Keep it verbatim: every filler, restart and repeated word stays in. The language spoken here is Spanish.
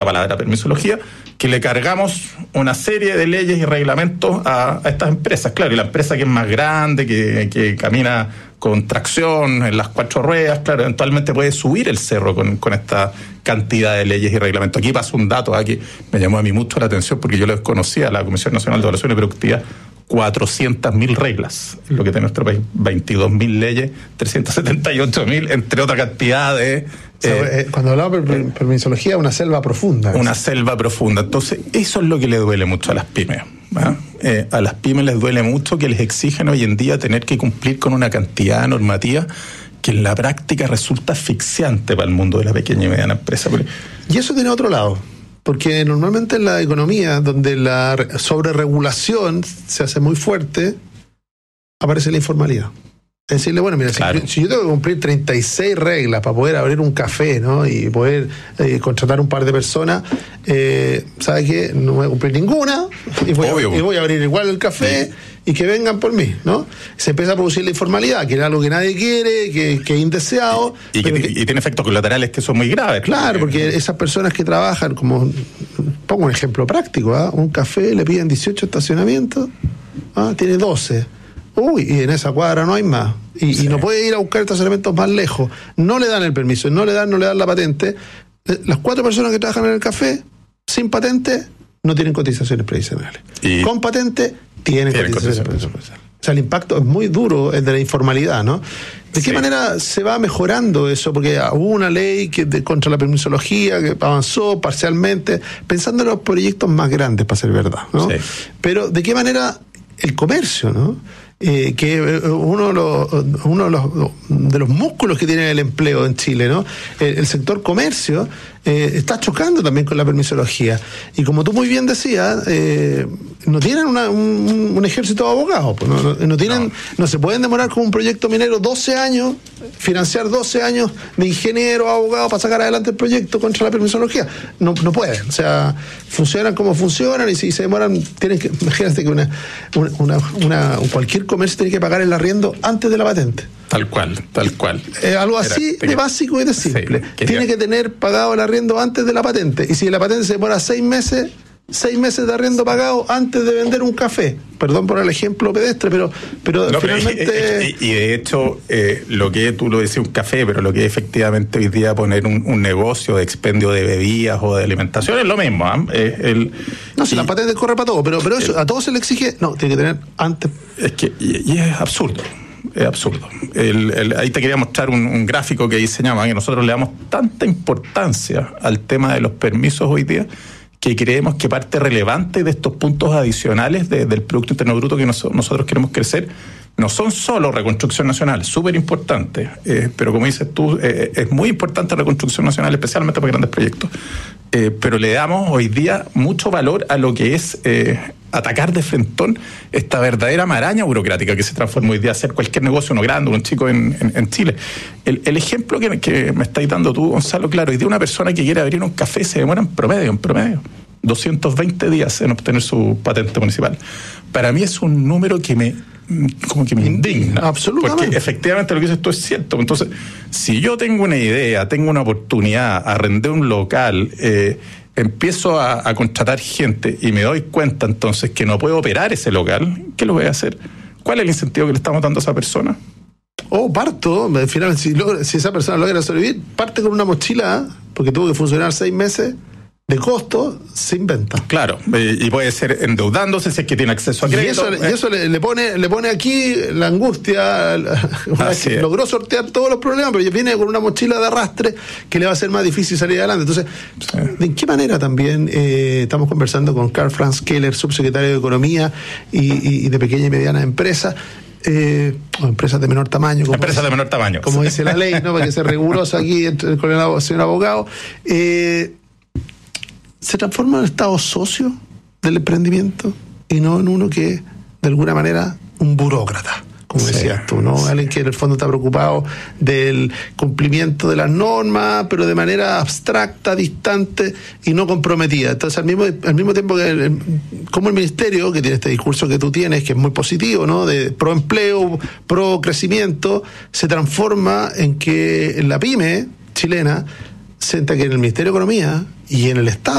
palabra permisología, que le cargamos una serie de leyes y reglamentos a, a estas empresas. Claro, y la empresa que es más grande, que, que camina con tracción en las cuatro ruedas, claro, eventualmente puede subir el cerro con, con esta cantidad de leyes y reglamentos. Aquí pasó un dato aquí, me llamó a mí mucho la atención porque yo lo desconocía, la Comisión Nacional de Evaluación y Productividad, cuatrocientas mil reglas, es lo que tiene nuestro país, veintidós mil leyes, trescientos setenta y ocho mil, entre otra cantidad de... O sea, eh, cuando hablamos de permisología, una selva profunda. Una selva profunda. Entonces, eso es lo que le duele mucho a las pymes. ¿Ah? Eh, a las pymes les duele mucho que les exigen hoy en día tener que cumplir con una cantidad normativa que en la práctica resulta asfixiante para el mundo de la pequeña y mediana empresa. Y eso tiene otro lado, porque normalmente en la economía, donde la sobreregulación se hace muy fuerte, aparece la informalidad. Es decirle, bueno, mira, claro. si, si yo tengo que cumplir treinta y seis reglas para poder abrir un café, ¿no? Y poder eh, contratar un par de personas, eh, ¿sabe qué? No voy a cumplir ninguna y voy, a, y voy a abrir igual el café sí. y que vengan por mí, ¿no? Se empieza a producir la informalidad, que es algo que nadie quiere, que, que es indeseado. Y, y, que, que, y tiene efectos colaterales que son muy graves. Claro, porque esas personas que trabajan, como, pongo un ejemplo práctico, ¿eh? Un café le piden dieciocho estacionamientos, ¿eh? Tiene doce. Uy, y en esa cuadra no hay más. Y, sí. y no puede ir a buscar estacionamientos más lejos. No le dan el permiso, no le dan, no le dan la patente. Las cuatro personas que trabajan en el café, sin patente, no tienen cotizaciones previsionales. Y con patente, tienen, tienen cotizaciones previsionales. O sea, el impacto es muy duro, el de la informalidad, ¿no? ¿De sí. qué manera se va mejorando eso? Porque hubo una ley que de, contra la permisología que avanzó parcialmente, pensando en los proyectos más grandes, para ser verdad, ¿no? Sí. Pero, ¿de qué manera el comercio, ¿no? Eh, que uno de los, uno de los, de los músculos que tiene el empleo en Chile, ¿no? El, el sector comercio eh, está chocando también con la permisología. Y como tú muy bien decías, eh, no tienen una, un, un ejército de abogados, pues no, no, no tienen, no. no se pueden demorar como un proyecto minero doce años, financiar doce años de ingenieros, abogados para sacar adelante el proyecto contra la permisología. No, no pueden. O sea, funcionan como funcionan y si se demoran, tienen que, imagínate que una, una, una, cualquier comercio tiene que pagar el arriendo antes de la patente. Tal cual, tal cual. Eh, algo así Era, de básico y de simple. Sí, tiene que tener pagado el arriendo antes de la patente. Y si la patente se demora seis meses, seis meses de arriendo pagado antes de vender un café. Perdón por el ejemplo pedestre, pero, pero no, finalmente... Pero, y, y de hecho, eh, lo que tú lo decías un café, pero lo que efectivamente hoy día poner un, un negocio de expendio de bebidas o de alimentación es lo mismo. ¿eh? El, no, si y, la patente corre para todo, pero, pero eso, el, a todos se le exige... No, tiene que tener antes... Es que, y, y es absurdo. Es absurdo. El, el, ahí te quería mostrar un, un gráfico que diseñamos, que nosotros le damos tanta importancia al tema de los permisos hoy día, que creemos que parte relevante de estos puntos adicionales de, del Producto Interno Bruto que nos, nosotros queremos crecer no son solo reconstrucción nacional, súper importante, eh, pero como dices tú, eh, es muy importante la reconstrucción nacional, especialmente para grandes proyectos, eh, pero le damos hoy día mucho valor a lo que es eh, atacar de frentón esta verdadera maraña burocrática que se transforma hoy día a hacer cualquier negocio, uno grande, uno chico en, en, en Chile. El, el ejemplo que, que me estáis dando tú, Gonzalo, claro, hoy día una persona que quiere abrir un café se demora en promedio, en promedio, doscientos veinte días en obtener su patente municipal. Para mí es un número que me como que me indigna. Absolutamente. Porque efectivamente lo que dices tú es cierto. Entonces, si yo tengo una idea, tengo una oportunidad, arrendé un local, eh, empiezo a, a contratar gente y me doy cuenta entonces que no puedo operar ese local, ¿qué lo voy a hacer? ¿Cuál es el incentivo que le estamos dando a esa persona? O parto, al final, si, logra, si esa persona logra sobrevivir, parte con una mochila, porque tuvo que funcionar seis meses de costo, sin venta. Claro, y puede ser endeudándose si es que tiene acceso a crédito. Y eso, y eso le, le pone le pone aquí la angustia, una vez que logró sortear todos los problemas, pero viene con una mochila de arrastre que le va a ser más difícil salir adelante. Entonces, sí. ¿de qué manera también eh, estamos conversando con Karl Franz Keller, subsecretario de Economía y, y, y de pequeña y mediana empresa? Eh, o empresas de menor tamaño, como empresas de menor tamaño, como dice la ley, ¿no? Para que sea rigurosa aquí con el señor abogado. Eh, se transforma en el estado socio del emprendimiento y no en uno que es de alguna manera un burócrata, como sí, decías tú, ¿no? Sí. Alguien que en el fondo está preocupado del cumplimiento de las normas, pero de manera abstracta, distante y no comprometida. Entonces, al mismo, al mismo tiempo que el, como el ministerio, que tiene este discurso que tú tienes, que es muy positivo, ¿no? De pro empleo, pro crecimiento, se transforma en que la pyme chilena sienta que en el Ministerio de Economía y en el Estado